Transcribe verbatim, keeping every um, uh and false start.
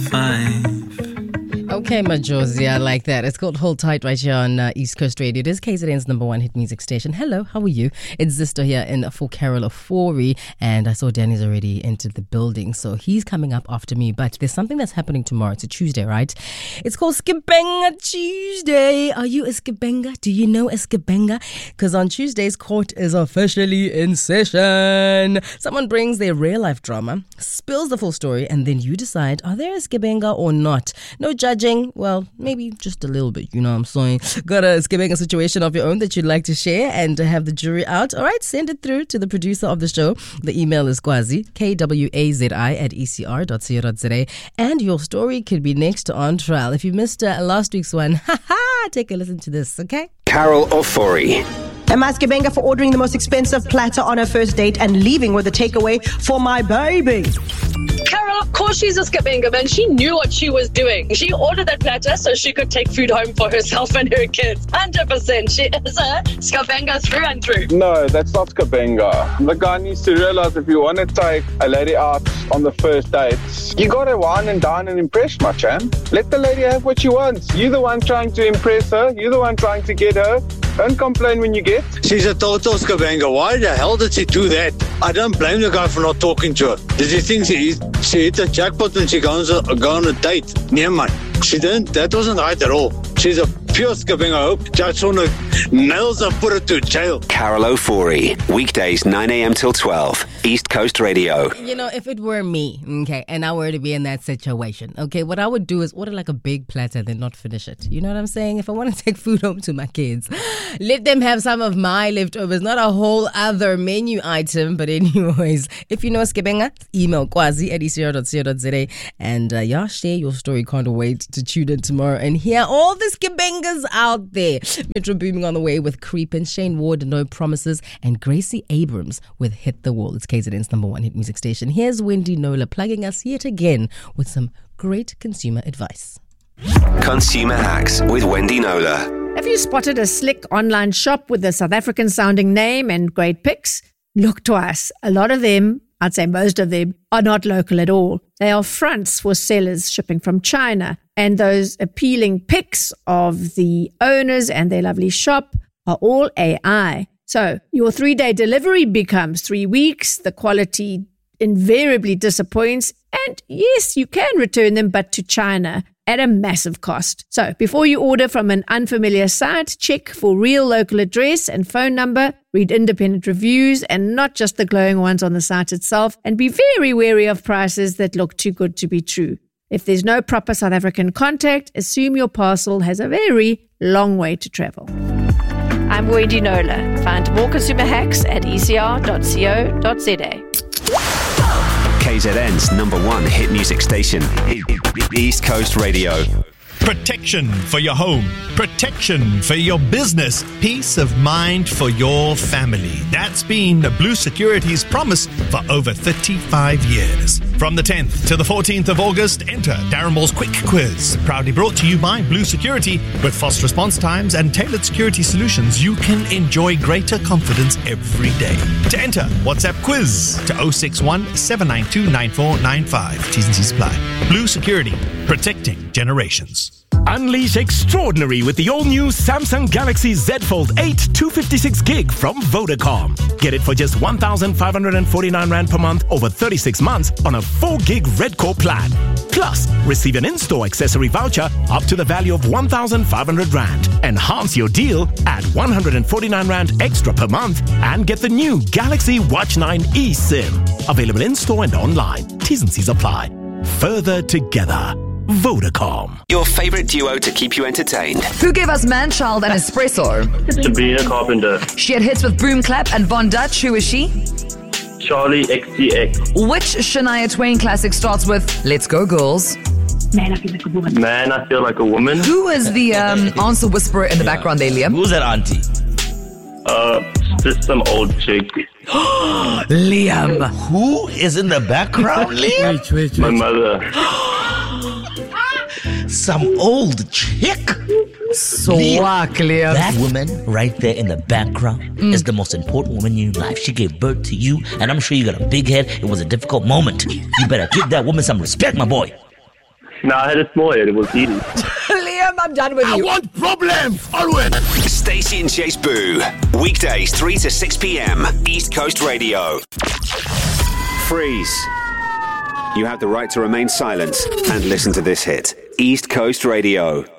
Five. Okay, Majosi, I like that. It's called Hold Tight right here on uh, East Coast Radio. It is K Z N's number one hit music station. Hello, how are you? It's Zisto here in for Carol Ofori, and I saw Danny's already entered the building, so he's coming up after me. But there's something that's happening tomorrow. It's a Tuesday, right? It's called Skibenga Tuesday. Are you a Skibenga? Do you know a Skibenga? Because on Tuesdays, court is officially in session. Someone brings their real life drama, spills the full story, and then you decide, are there a Skibenga or not? No judging. Well, maybe just a little bit, you know what I'm saying? Got a Skibenga situation of your own that you'd like to share and have the jury out? All right, send it through to the producer of the show. The email is Kwazi, K W A Z I at E C R dot co dot Z A. And your story could be next on trial. If you missed uh, last week's one, haha, take a listen to this, okay? Carol Ofori. Am I Skibenga for ordering the most expensive platter on her first date and leaving with a takeaway for my baby? Carol, of course she's a Skibenga, man. She knew what she was doing. She ordered that platter so she could take food home for herself and her kids. one hundred percent. She is a Skibenga through and through. No, that's not Skibenga. The guy needs to realize if you want to take a lady out on the first date, you got to wine and dine and impress, my champ. Let the lady have what she wants. You're the one trying to impress her. You're the one trying to get her. Don't complain when you get. She's a total Skibenga. Why the hell did she do that? I don't blame the guy for not talking to her. Did she think she, she hit a jackpot and she goes go on a date? Yeah, man. She didn't. That wasn't right at all. She's a pure Skibenga. I hope Judge Sona nails her, put her to jail. Carol Ofori. Weekdays nine a.m. till twelve. East Coast Radio. You know, if it were me, okay, and I were to be in that situation, okay, what I would do is order like a big platter, then not finish it. You know what I'm saying? If I want to take food home to my kids, let them have some of my leftovers, not a whole other menu item. But anyways, if you know Skibenga, email Kwazi at E C R dot co dot Z A. And uh, yeah, share your story. Can't wait to tune in tomorrow and hear all the Skibengas out there. Metro Booming on the way with Creep and Shane Ward, No Promises, and Gracie Abrams with Hit the Wall. It's K Z N's number one hit music station. Here's Wendy Nola plugging us yet again with some great consumer advice. Consumer Hacks with Wendy Nola. Have you spotted a slick online shop with a South African sounding name and great pics? Look twice. A lot of them, I'd say most of them, are not local at all. They are fronts for sellers shipping from China. And those appealing pics of the owners and their lovely shop are all A I. So your three-day delivery becomes three weeks. The quality invariably disappoints. And yes, you can return them, but to China at a massive cost. So before you order from an unfamiliar site, check for real local address and phone number, read independent reviews and not just the glowing ones on the site itself, and be very wary of prices that look too good to be true. If there's no proper South African contact, assume your parcel has a very long way to travel. I'm Wendy Nola. Find more consumer hacks at E C R dot co dot Z A. K Z N's number one hit music station, East Coast Radio. Protection for your home. Protection for your business. Peace of mind for your family. That's been Blue Security's promise for over thirty-five years. From the tenth to the fourteenth of August, enter Darren Ball's Quick Quiz. Proudly brought to you by Blue Security. With fast response times and tailored security solutions, you can enjoy greater confidence every day. To enter, WhatsApp quiz to oh six one, seven nine two, nine four nine five. T's and C's apply. Blue Security. Protecting generations. Unleash extraordinary with the all-new Samsung Galaxy Z Fold eight two fifty-six gig from Vodacom. Get it for just one thousand five hundred forty-nine rand per month over thirty-six months on a four gig Red Core plan. Plus, receive an in-store accessory voucher up to the value of one thousand five hundred rand. Enhance your deal at one hundred forty-nine rand extra per month and get the new Galaxy Watch nine eSIM. Available in-store and online. T's and C's apply. Further together. Vodacom. Your favorite duo to keep you entertained. Who gave us Manchild and Espresso? Sabrina Carpenter. She had hits with Boom Clap and Von Dutch. Who is she? Charlie X T X. Which Shania Twain classic starts with Let's Go Girls? Man, I feel like a woman. Man, I feel like a woman. Who is the um, answer whisperer in the yeah. background there, Liam? Who's that auntie? Uh, just some old chick. Liam. Who is in the background, Liam? Wait, wait, wait. My mother. Some old chick. Swag, Liam. That woman right there in the background mm. is the most important woman in your life. She gave birth to you, and I'm sure you got a big head. It was a difficult moment. You better give that woman some respect, my boy. No, I had a small head. It was easy. Liam, I'm done with I you. want problems always. Stacey and Chase Boo. Weekdays three to six p.m. East Coast Radio. Freeze. You have the right to remain silent and listen to this hit. East Coast Radio.